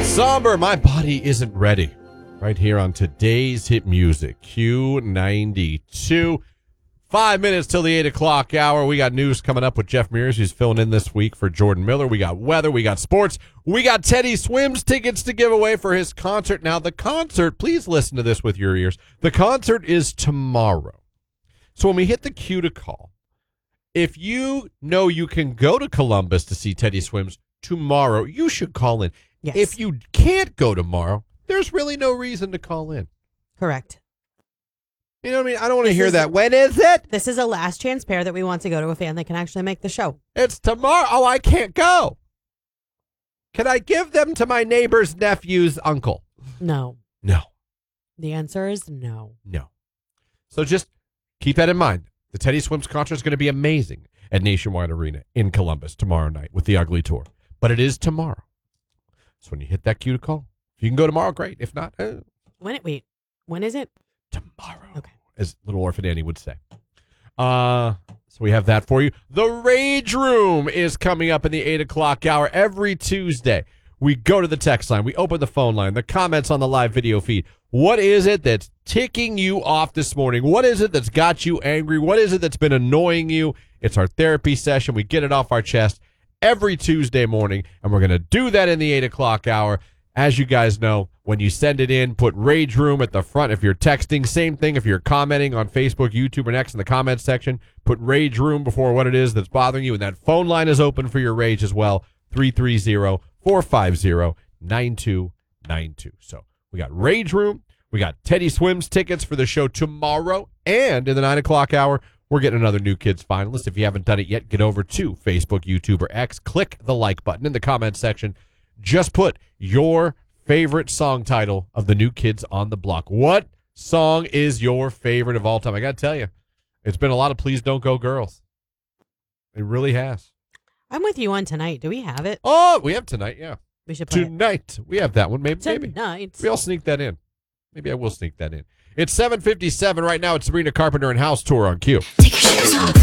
Somber, My Body Isn't Ready. Right here on today's hit music, Q92. 5 minutes till the 8 o'clock hour. We got news coming up with Jeff Mears, who's filling in this week for Jordan Miller. We got weather. We got sports. We got Teddy Swims tickets to give away for his concert. Now, the concert, please listen to this with your ears. The concert is tomorrow. So when we hit the cue to call, if you know you can go to Columbus to see Teddy Swims tomorrow, you should call in. Yes. If you can't go tomorrow, there's really no reason to call in. Correct. You know what I mean? I don't want to hear that. When is it? This is a last chance pair that we want to go to a fan that can actually make the show. It's tomorrow. Oh, I can't go. Can I give them to my neighbor's nephew's uncle? No. No. The answer is no. No. So just keep that in mind. The Teddy Swims concert is going to be amazing at Nationwide Arena in Columbus tomorrow night with the Ugly Tour. But it is tomorrow. So when you hit that cue to call, if you can go tomorrow, great. If not, When is it? tomorrow. Okay. As Little Orphan Annie would say. So we have that for you. The Rage Room is coming up in the 8 o'clock hour every Tuesday. We go to the text line. We open the phone line. The comments on the live video feed. What is it that's ticking you off this morning? What is it that's got you angry? What is it that's been annoying you? It's our therapy session. We get it off our chest every Tuesday morning, and we're going to do that in the 8 o'clock hour. As you guys know, when you send it in, put Rage Room at the front. If you're texting, same thing. If you're commenting on Facebook, YouTube, and X in the comments section, put Rage Room before what it is that's bothering you. And that phone line is open for your rage as well, 330-450-9292. So we got Rage Room. We got Teddy Swims tickets for the show tomorrow. And in the 9 o'clock hour, we're getting another New Kids finalist. If you haven't done it yet, get over to Facebook, YouTube, or X. Click the like button in the comments section. Just put your favorite song title of the New Kids on the Block. What song is your favorite of all time? I got to tell you, it's been a lot of Please Don't Go Girls. It really has. I'm with you on tonight. Do we have it? Oh, we have Tonight, yeah. We should play Tonight. We have that one. Maybe. Tonight. Maybe I'll sneak that in. Maybe I will sneak that in. It's 7:57 right now. It's Sabrina Carpenter and House Tour on Q. Take your shoes off.